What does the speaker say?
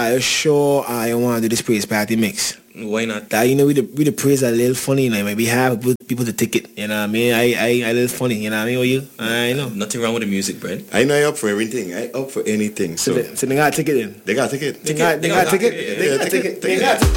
I sure I want to do this praise party mix. Why not? That, we the praise a little funny, we have people to ticket, you know what I mean? I a little funny, you know what I mean? What you? I know. Nothing wrong with the music, Brent. I know you're up for everything. I up for anything. So they got a ticket in. They got a ticket. They got a ticket. They got a ticket.